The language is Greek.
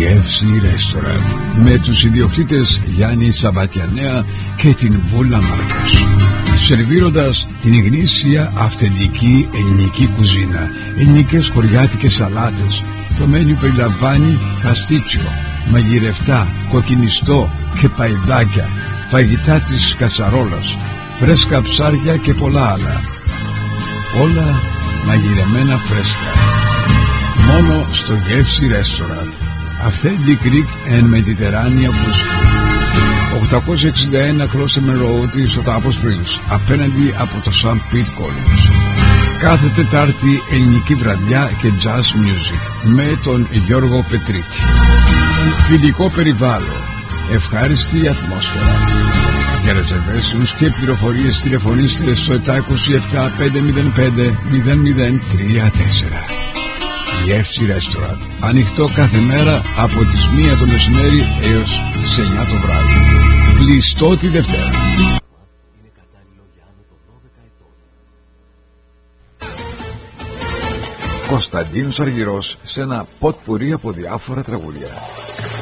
Γεύση Restaurant με τους ιδιοκτήτες Γιάννη Σαββατιανέα και την Βούλα Μάρκος, σερβίροντας την γνήσια αυθεντική ελληνική κουζίνα, ελληνικές χωριάτικες σαλάτες. Το μένου περιλαμβάνει παστίτσιο, μαγειρευτά, κοκκινιστό και παϊδάκια, φαγητά της κατσαρόλας, φρέσκα ψάρια και πολλά άλλα. Όλα μαγειρεμένα φρέσκα. Μόνο στο Γεύση Restaurant. Authentic Greek and Mediterranean Food. 861 Closeman Road στο Tabo Springs, απέναντι από το St. Pete College. Κάθε Τετάρτη ελληνική βραδιά και jazz music με τον Γιώργο Πετρίτη. Φιλικό περιβάλλον, ευχάριστη ατμόσφαιρα. Για reservations και πληροφορίες τηλεφωνήστε στο 727 505 0034. Γεύση Restaurant, ανοιχτό κάθε μέρα από τις 1 το μεσημέρι έως τις 9 το βράδυ. Κλειστό τη Δευτέρα. Κωνσταντίνος Αργυρός σε ένα ποτπουρί από διάφορα τραγούδια.